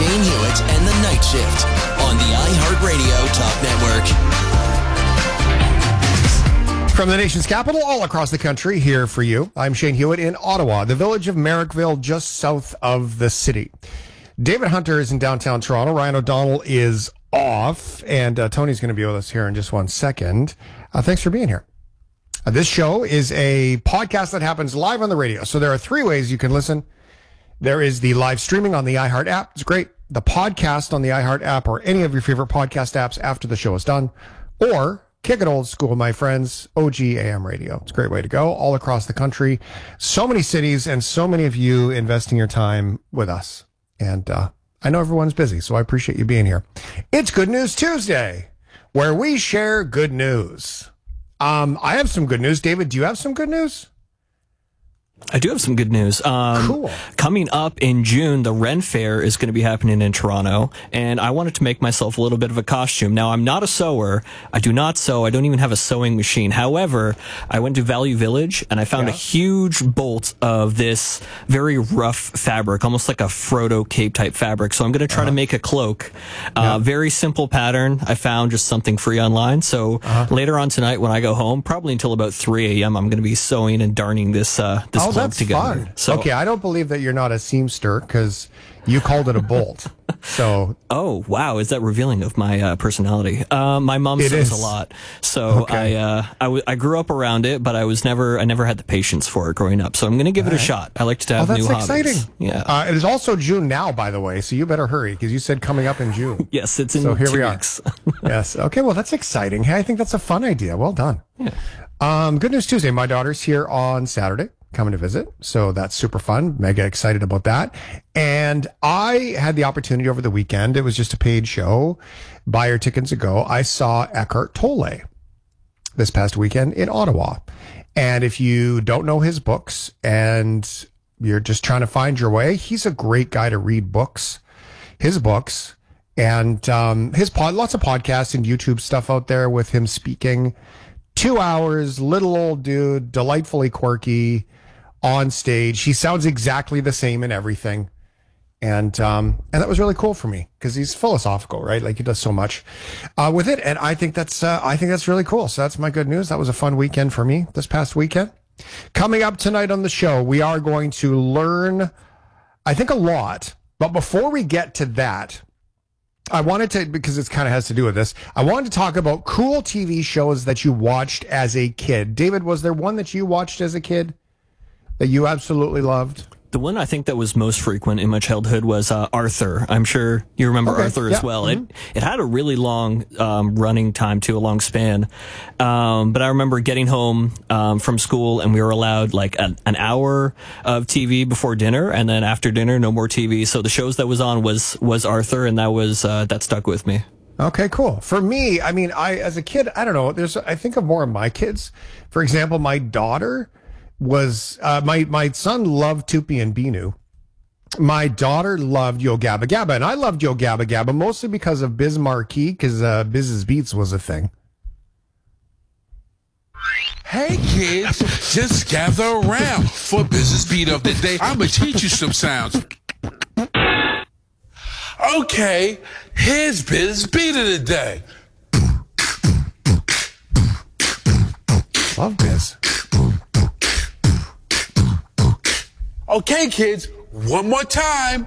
Shane Hewitt and the Night Shift on the iHeartRadio Talk Network. From the nation's capital, all across the country, here for you. I'm Shane Hewitt in Ottawa, the village of Merrickville, just south of the city. David Hunter is in downtown Toronto. Ryan O'Donnell is off, and Tony's going to be with us here in just 1 second. Thanks for being here. This show is a podcast that happens live on the radio. So there are 3 ways you can listen. There is the live streaming on the iHeart app. It's great. The podcast on the iHeart app or any of your favorite podcast apps after the show is done. Or kick it old school, my friends, OG AM radio. It's a great way to go all across the country. So many cities and so many of you investing your time with us. And I know everyone's busy, so I appreciate you being here. It's Good News Tuesday, where we share good news. I have some good news. David, do you have some good news? I do have some good news. Cool. Coming up in June, the Ren Fair is going to be happening in Toronto, and I wanted to make myself a little bit of a costume. Now, I'm not a sewer. I do not sew. I don't even have a sewing machine. However, I went to Value Village, and I found a huge bolt of this very rough fabric, almost like a Frodo cape type fabric. So I'm going to try to make a cloak. Very simple pattern. I found just something free online. So later on tonight when I go home, probably until about 3 a.m., I'm going to be sewing and darning this cloak that's together. Fun. So, okay, I don't believe that you're not a seamster because you called it a bolt. So, oh wow, is that revealing of my personality? My mom sews a lot, so I grew up around it, but I never had the patience for it growing up. So I'm going to give it a shot. I like to have new hobbies. That's exciting. Yeah, it is also June now, by the way, so you better hurry because you said coming up in June. Yes, it's in so here 2 we weeks. are. Yes. Okay. Well, that's exciting. Hey, I think that's a fun idea. Well done. Yeah. Good News Tuesday. My daughter's here on Saturday, coming to visit. So that's super fun. Mega excited about that. And I had the opportunity over the weekend. It was just a paid show. Buy your tickets ago. I saw Eckhart Tolle this past weekend in Ottawa. And if you don't know his books and you're just trying to find your way, he's a great guy to read books, his books, and lots of podcasts and YouTube stuff out there with him speaking. 2 hours, little old dude, delightfully quirky on stage. He sounds exactly the same in everything. And that was really cool for me because he's philosophical, right? Like he does so much with it. And I think that's really cool. So that's my good news. That was a fun weekend for me this past weekend. Coming up tonight on the show, we are going to learn, I think, a lot. But before we get to that, I wanted to, because it kind of has to do with this, I wanted to talk about cool TV shows that you watched as a kid. David, was there one that you watched as a kid that you absolutely loved? The one I think that was most frequent in my childhood was Arthur. I'm sure you remember Arthur as well. Mm-hmm. It had a really long running time too, a long span. But I remember getting home from school and we were allowed like an hour of TV before dinner, and then after dinner, no more TV. So the shows that was on was Arthur, and that stuck with me. Okay, cool. For me, I mean, as a kid, I don't know. I think of more of my kids. For example, my daughter was my son loved Tupi and Binu. My daughter loved Yo Gabba Gabba, and I loved Yo Gabba Gabba mostly because of Biz Marquee, because Biz's Beats was a thing. Hey kids, just gather around for Biz's Beat of the Day. I'm gonna teach you some sounds. Okay, here's Biz's Beat of the Day. Love Biz. Okay, kids, one more time.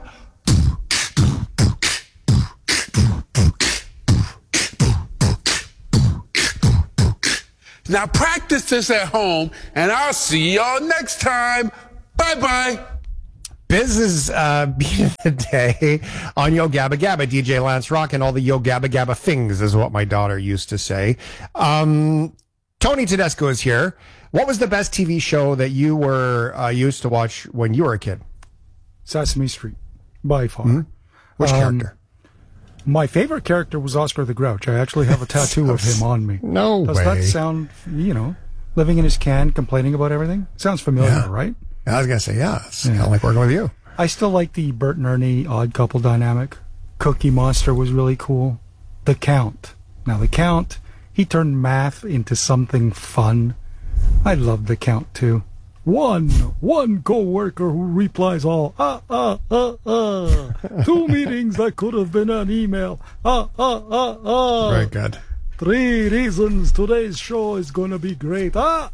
Now practice this at home, and I'll see y'all next time. Bye-bye. Biz's Beat of the Day on Yo Gabba Gabba. DJ Lance Rock and all the Yo Gabba Gabba things is what my daughter used to say. Tony Tedesco is here. What was the best TV show that you were used to watch when you were a kid? Sesame Street, by far. Mm-hmm. Which character? My favorite character was Oscar the Grouch. I actually have a tattoo of him on me. No way. Does that sound, living in his can, complaining about everything? Sounds familiar, right? I was going to say, it's kind of like working with you. I still like the Bert and Ernie odd couple dynamic. Cookie Monster was really cool. The Count. Now, the Count, he turned math into something fun. I loved The Count, too. One co-worker who replies all, 2 meetings that could have been an email, Very good. 3 reasons today's show is going to be great, There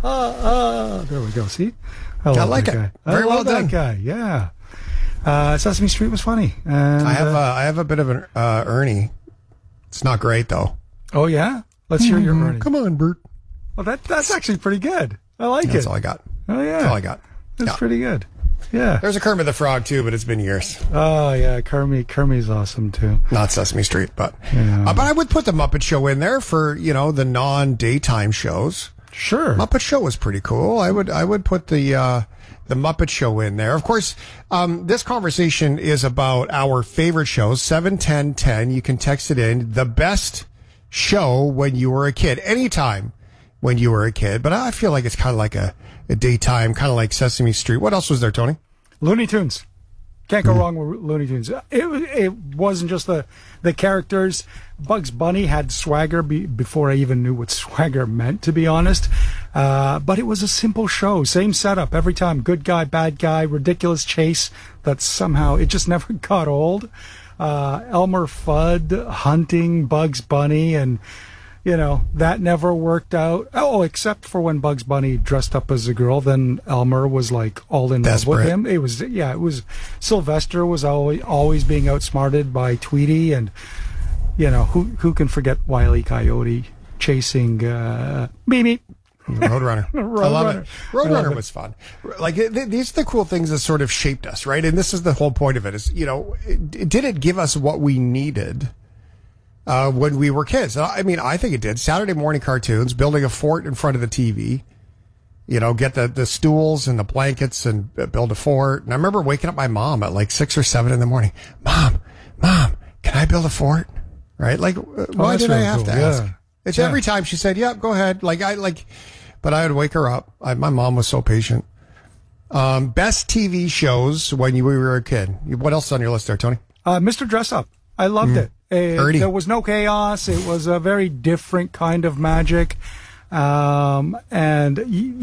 we go, see? I love like that it. guy. Very well that done. guy, yeah. Sesame Street was funny. And, I have a bit of an Ernie. It's not great though. oh, yeah? Let's hear your Ernie. Come on, Bert. Well, that's actually pretty good. I like That's it. all I got. Oh, yeah. That's all I got. That's Yeah. pretty good. Yeah. There's a Kermit the Frog too, but it's been years. Oh, yeah. Kermit's awesome, too. Not Sesame Street, but Yeah. but I would put the Muppet Show in there for the non-daytime shows. Sure. Muppet Show was pretty cool. I would put the Muppet Show in there. Of course, this conversation is about our favorite shows. 71010. You can text it in. The best show when you were a kid, anytime when you were a kid. But I feel like it's kind of like a daytime, kind of like Sesame Street. What else was there, Tony? Looney Tunes. Can't go wrong with Looney Tunes. It wasn't just the characters. Bugs Bunny had swagger before I even knew what swagger meant, to be honest. But it was a simple show. Same setup every time. Good guy, bad guy, ridiculous chase that somehow it just never got old. Elmer Fudd hunting Bugs Bunny, and that never worked out. Oh, except for when Bugs Bunny dressed up as a girl, then Elmer was like all in love with him. It was Sylvester was always being outsmarted by Tweety, and who can forget Wile E. Coyote chasing Mimi. Roadrunner. I love it. Roadrunner was fun. Like these are the cool things that sort of shaped us, right? And this is the whole point of it. Is did it give us what we needed when we were kids? I mean, I think it did. Saturday morning cartoons, building a fort in front of the TV. Get the stools and the blankets and build a fort. And I remember waking up my mom at like 6 or 7 in the morning. Mom, can I build a fort? Right? Like, why did I have to ask? Yeah. It's every time she said, "Yep, go ahead." But I would wake her up. My mom was so patient. Best TV shows when we were a kid. What else is on your list there, Tony? Mr. Dress Up. I loved it. There was no chaos. It was a very different kind of magic. And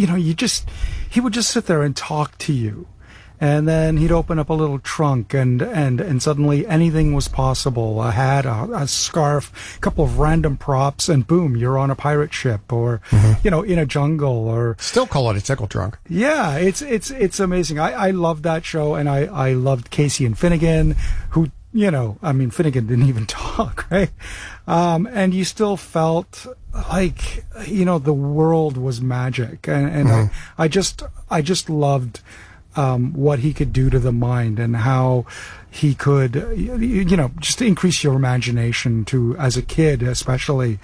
he would just sit there and talk to you. And then he'd open up a little trunk and suddenly anything was possible. A hat, a scarf, a couple of random props, and boom, you're on a pirate ship or, in a jungle or. Still call it a tickle trunk. Yeah, it's amazing. I loved that show, and I loved Casey and Finnegan, who, Finnegan didn't even talk, right? And you still felt like, the world was magic. And I just loved what he could do to the mind and how he could, just increase your imagination to, as a kid, especially,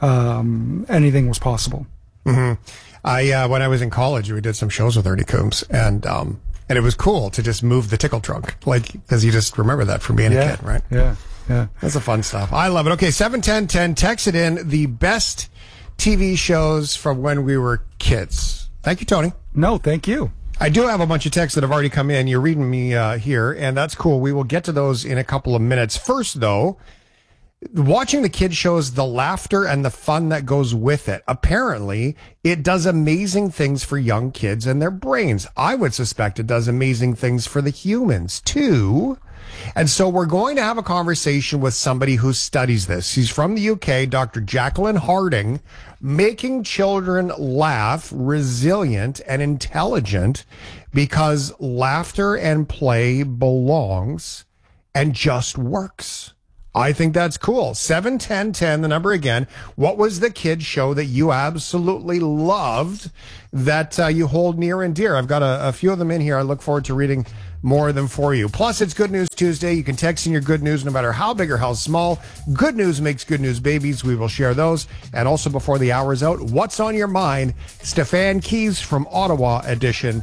anything was possible. Mm-hmm. When I was in college, we did some shows with Ernie Coombs, and it was cool to just move the tickle trunk, because you just remember that from being a kid, right? Yeah. That's the fun stuff. I love it. Okay, 71010, text it in, the best TV shows from when we were kids. Thank you, Tony. No, thank you. I do have a bunch of texts that have already come in. You're reading me here, and that's cool. We will get to those in a couple of minutes. First, though, watching the kids shows, the laughter and the fun that goes with it. Apparently, it does amazing things for young kids and their brains. I would suspect it does amazing things for the humans, too. And so we're going to have a conversation with somebody who studies this. She's from the UK, Dr. Jacqueline Harding, making children laugh, resilient, and intelligent because laughter and play belongs and just works. I think that's cool. 71010, the number again. What was the kids show that you absolutely loved that you hold near and dear? I've got a few of them in here. I look forward to reading more of them for you. Plus, it's Good News Tuesday. You can text in your good news no matter how big or how small. Good news makes good news babies. We will share those. And also, before the hour is out, what's on your mind? Stefan Keys from Ottawa edition.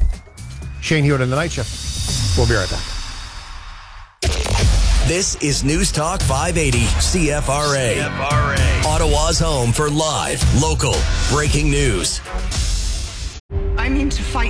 Shane Hewitt in the Night Shift. We'll be right back. This is News Talk 580 CFRA. Ottawa's home for live, local, breaking news. I'm in to fight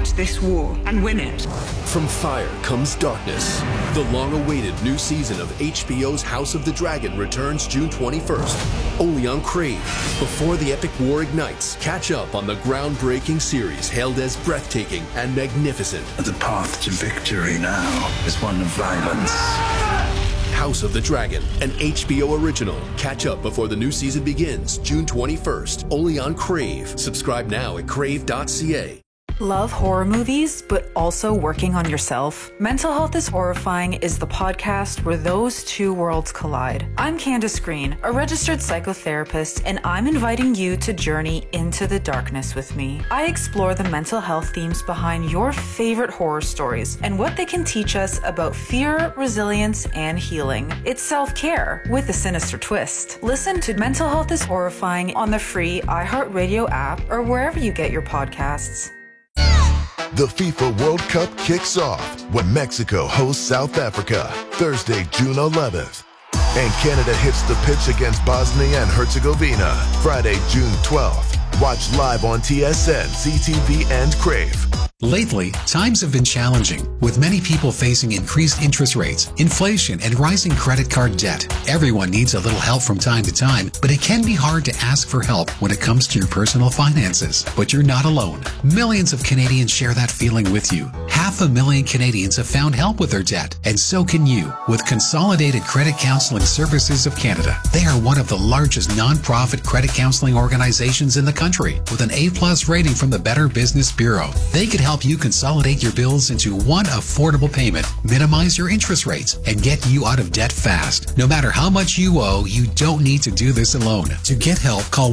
fight this war and win it. From fire comes darkness. The long-awaited new season of HBO's House of the Dragon returns June 21st, only on Crave. Before the epic war ignites, catch up on the groundbreaking series hailed as breathtaking and magnificent. The path to victory now is one of violence. House of the Dragon, an HBO original. Catch up before the new season begins, June 21st, only on Crave. Subscribe now at crave.ca. Love horror movies, but also working on yourself? Mental Health is Horrifying is the podcast where those two worlds collide. I'm Candace Green, a registered psychotherapist, and I'm inviting you to journey into the darkness with me. I explore the mental health themes behind your favorite horror stories and what they can teach us about fear, resilience, and healing. It's self-care with a sinister twist. Listen to Mental Health is Horrifying on the free iHeartRadio app or wherever you get your podcasts. The FIFA World Cup kicks off when Mexico hosts South Africa Thursday, June 11th. And Canada hits the pitch against Bosnia and Herzegovina Friday, June 12th. Watch live on TSN, CTV, and Crave. Lately, times have been challenging, with many people facing increased interest rates, inflation, and rising credit card debt. Everyone needs a little help from time to time, but it can be hard to ask for help when it comes to your personal finances. But you're not alone. Millions of Canadians share that feeling with you. 500,000 Canadians have found help with their debt, and so can you with Consolidated Credit Counseling Services of Canada. They are one of the largest nonprofit credit counseling organizations in the country, with an A+ rating from the Better Business Bureau. They could help you consolidate your bills into one affordable payment, minimize your interest rates, and get you out of debt fast. No matter how much you owe, you don't need to do this alone. To get help, call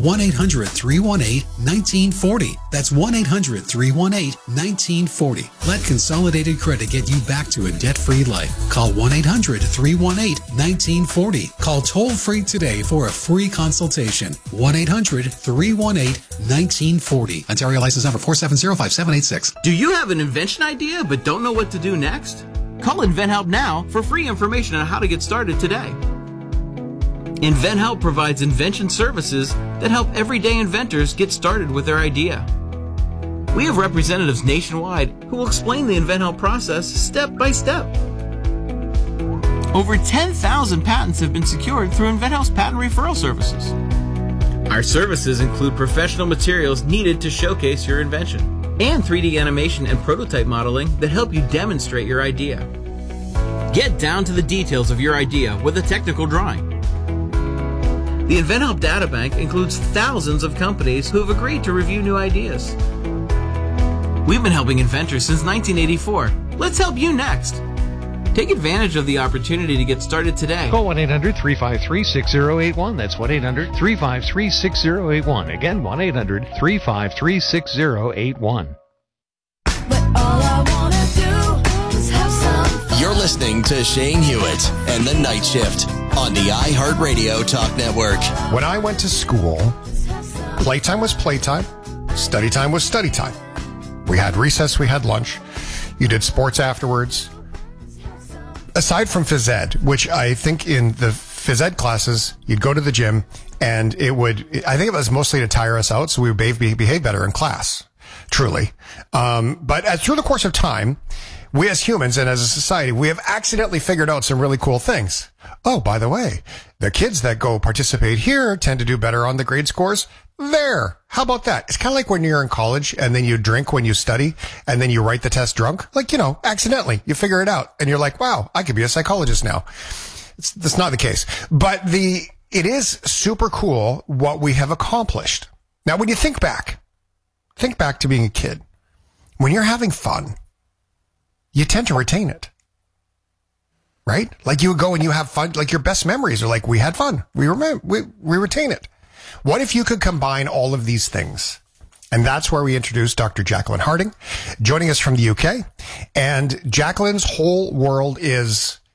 1-800-318-1940. That's 1-800-318-1940. Let Consolidated Credit get you back to a debt-free life. Call 1-800-318-1940. Call toll-free today for a free consultation. 1-800-318-1940. Ontario license number 4705786. Do you have an invention idea but don't know what to do next? Call InventHelp now for free information on how to get started today. InventHelp provides invention services that help everyday inventors get started with their idea. We have representatives nationwide who will explain the InventHelp process step by step. Over 10,000 patents have been secured through InventHelp's patent referral services. Our services include professional materials needed to showcase your invention, and 3D animation and prototype modeling that help you demonstrate your idea. Get down to the details of your idea with a technical drawing. The InventHelp Databank includes thousands of companies who have agreed to review new ideas. We've been helping inventors since 1984. Let's help you next. Take advantage of the opportunity to get started today. Call 1-800-353-6081. That's 1-800-353-6081. Again, 1-800-353-6081. You're listening to Shane Hewitt and The Night Shift on the iHeartRadio Talk Network. When I went to school, playtime was playtime, study time was study time. We had recess, we had lunch. You did sports afterwards. Aside from phys ed, which I think in the phys ed classes, you'd go to the gym and I think it was mostly to tire us out so we would behave better in class, truly. But through the course of time, we as humans and as a society, we have accidentally figured out some really cool things. Oh, by the way, the kids that go participate here tend to do better on the grade scores there. How about that? It's kind of like when you're in college and then you drink when you study and then you write the test drunk. Like, accidentally you figure it out and you're like, wow, I could be a psychologist now. That's not the case. But it is super cool what we have accomplished. Now, when you think back to being a kid, when you're having fun, you tend to retain it, right? Like you would go and you have fun, like your best memories are like, we had fun. We retain it. What if you could combine all of these things? And that's where we introduce Dr. Jacqueline Harding, joining us from the UK. And Jacqueline's whole world is